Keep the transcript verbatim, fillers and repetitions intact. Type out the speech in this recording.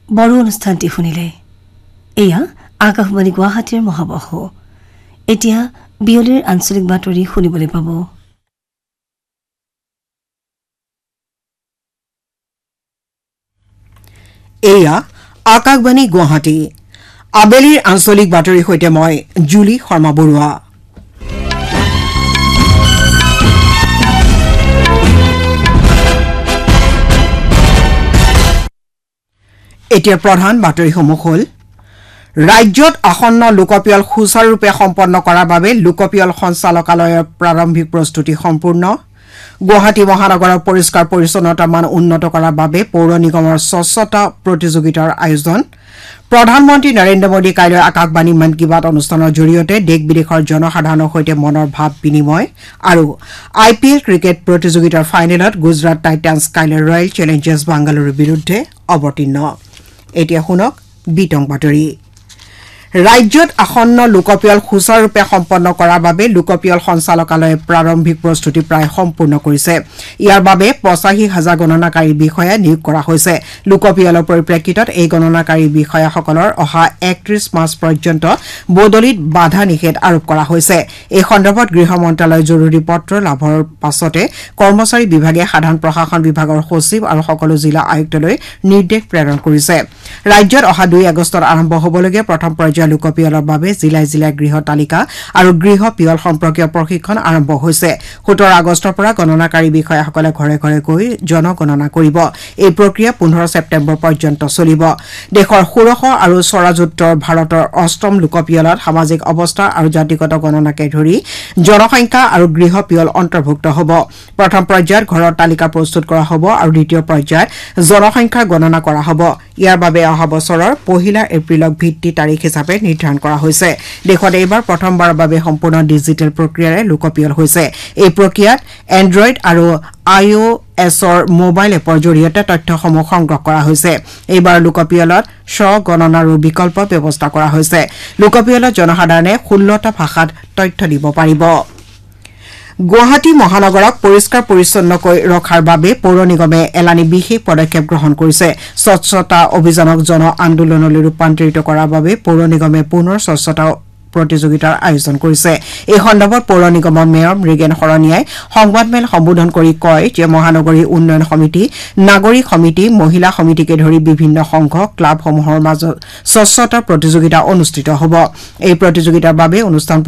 বড় অনুষ্ঠানটি শুনিলে এয়া আকাশবাণী গুৱাহাটীৰ মহাবাহু এতিয়া বিয়লিৰ আঞ্চলিক বাতৰি শুনিবলৈ পাব এয়া আকাশবাণী গুৱাহাটী আবেলিৰ আঞ্চলিক বাতৰিৰ সৈতে মই জুলি শৰ্মা বৰুৱা এতিয়া প্ৰধান বাতৰিসমূহ হ'ল ৰাজ্যত আসন্ন লোকপিয়ল সুচাৰুৰূপে সম্পন্ন কৰাৰ বাবে লোকপিয়ল সঞ্চালকালয়ৰ প্ৰাৰম্ভিক প্ৰস্তুতি সম্পূৰ্ণ গুৱাহাটী মহানগৰৰ পৰিষ্কাৰ পৰিচ্ছন্নতা মান উন্নত কৰাৰ বাবে পৌৰ নিগমৰ স্বচ্ছতা প্ৰতিযোগিতাৰ আয়োজন প্ৰধানমন্ত্ৰী নৰেন্দ্ৰ মোদী কাইলৈ আকাশবাণী মন কী বাত অনুষ্ঠানৰ জৰিয়তে দেশ বিদেশৰ জনসাধাৰণৰ সৈতে মনৰ ভাৱ বিনিময় আৰু আই পি এল ক্ৰিকেট প্ৰতিযোগিতাৰ ফাইনেলত গুজৰাট টাইটান্স কাইলৈ ৰয়েল চেলেঞ্জাৰ্ছ বাংগালুৰুৰ বিৰুদ্ধে অৱতীৰ্ণ এতিয়া শুনক বিতং বাতৰি ৰাজ্যত আসন্ন লোকপিয়ল সুচাৰুৰূপে সম্পন্ন কৰাৰ বাবে লোকপিয়ল সঞ্চালকালয়ে প্ৰাৰম্ভিক প্ৰস্তুতি প্ৰায় সম্পূৰ্ণ কৰিছে ইয়াৰ বাবে পঁচাশী হাজাৰ গণনাকাৰী বিষয়া নিয়োগ কৰা হৈছে লোকপিয়লৰ পৰিপ্ৰেক্ষিতত এই গণনাকাৰী বিষয়াসকলৰ অহা একত্ৰিশ মাৰ্চ পৰ্যন্ত বদলিত বাধা নিষেধ আৰোপ কৰা হৈছে এই সন্দৰ্ভত গৃহ মন্ত্ৰালয়ৰ জৰুৰী পত্ৰ লাভৰ পাছতে কৰ্মচাৰী বিভাগে সাধাৰণ প্ৰশাসন বিভাগৰ সচিব আৰু সকলো জিলা আয়ুক্তলৈ নিৰ্দেশ প্ৰেৰণ কৰিছে ৰাজ্যত অহা দুই আগষ্টত আৰম্ভ হ'বলগীয়া প্ৰথম পৰ্যায়ৰ লোকপিয়লৰ বাবে জিলাই জিলাই গৃহ তালিকা আৰু গৃহ পিয়ল সম্পৰ্কীয় প্ৰশিক্ষণ আৰম্ভ হৈছে সোতৰ আগষ্টৰ পৰা গণনাকাৰী বিষয়াসকলে ঘৰে ঘৰে গৈ জনগণনা কৰিব এই প্ৰক্ৰিয়া পোন্ধৰ ছেপ্টেম্বৰ পৰ্যন্ত চলিব দেশৰ ষোড়শ আৰু স্বৰাজোত্তৰ ভাৰতৰ অষ্টম লোকপিয়লত সামাজিক অৱস্থা আৰু জাতিগত গণনাকে ধৰি জনসংখ্যা আৰু গৃহ পিয়ল অন্তৰ্ভুক্ত হ'ব প্ৰথম পৰ্যায়ত ঘৰৰ তালিকা প্ৰস্তুত কৰা হ'ব আৰু দ্বিতীয় পৰ্যায়ত জনসংখ্যাৰ গণনা কৰা হ'ব ইয়াৰ বাবে অহা বছৰৰ পহিলা এপ্ৰিলক ভিত্তি তাৰিখ হিচাপে নিৰ্ধাৰণ কৰা হৈছে দেশত এইবাৰ প্ৰথমবাৰৰ বাবে সম্পূৰ্ণ ডিজিটেল প্ৰক্ৰিয়াৰে লোকপিয়ল হৈছে এই প্ৰক্ৰিয়াত এণ্ড্ৰইড আৰু আই অ' এছৰ মোবাইল এপৰ জৰিয়তে তথ্যসমূহ সংগ্ৰহ কৰা হৈছে এইবাৰ লোকপিয়লত স্ব-গণনাৰো বিকল্প ব্যৱস্থা কৰা হৈছে লোকপিয়লত জনসাধাৰণে ষোল্লটা ভাষাত তথ্য দিব পাৰিব গুৱাহাটী মহানগৰক পৰিষ্কাৰ পৰিচ্ছন্নকৈ ৰখাৰ বাবে পৌৰ নিগমে এলানি বিশেষ পদক্ষেপ গ্ৰহণ কৰিছে স্বচ্ছতা অভিযানক জন আন্দোলনলৈ ৰূপান্তৰিত কৰাৰ বাবে পৌৰ নিগমে পুনৰ স্বচ্ছতা প্ৰতিযোগিতাৰ আয়োজন কৰিছে এই সন্দৰ্ভত পৌৰ নিগমৰ মেয়ৰ মৃগেন শৰণীয়াই সংবাদমেল সম্বোধন কৰি কয় যে মহানগৰী উন্নয়ন সমিতি নাগৰিক সমিতি মহিলা সমিতিকে ধৰি বিভিন্ন সংঘ ক্লাবসমূহৰ মাজত স্বচ্ছতা প্ৰতিযোগিতা অনুষ্ঠিত হ'ব এই প্ৰতিযোগিতাৰ বাবে অনুষ্ঠান